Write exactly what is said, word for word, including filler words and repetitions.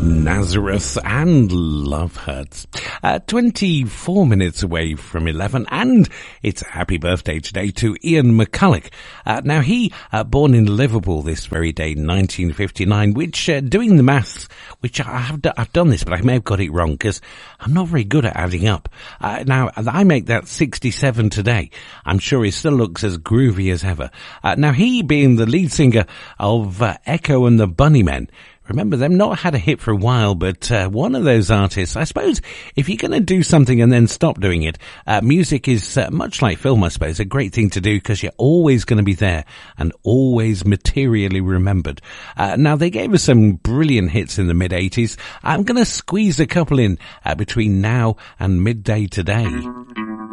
Nazareth and Love Hurts. Uh, twenty-four minutes away from eleven, and it's a happy birthday today to Ian McCulloch. Uh, now, he, uh, born in Liverpool this very day, nineteen fifty-nine, which, uh, doing the maths, which I have do- I've done this, but I may have got it wrong, because I'm not very good at adding up. Uh, now, I make that sixty-seven today. I'm sure he still looks as groovy as ever. Uh, now, he being the lead singer of uh, Echo and the Bunnymen, remember them, not had a hit for a while, but uh, one of those artists, I suppose, if you're going to do something and then stop doing it, uh, music is uh, much like film, I suppose, a great thing to do because you're always going to be there and always materially remembered. Uh, now, they gave us some brilliant hits in the mid-eighties. I'm going to squeeze a couple in uh, between now and midday today.